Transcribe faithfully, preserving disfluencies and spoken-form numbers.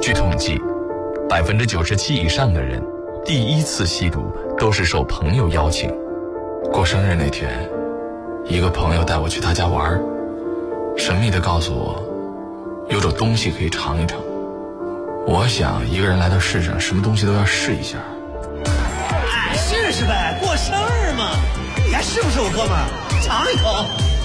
据统计，百分之九十七以上的人第一次吸毒都是受朋友邀请。过生日那天，一个朋友带我去他家玩，神秘地告诉我，有种东西可以尝一尝。我想一个人来到世上，什么东西都要试一下。 哎，试试呗，过生日嘛，你还是不是我哥们儿？尝一口。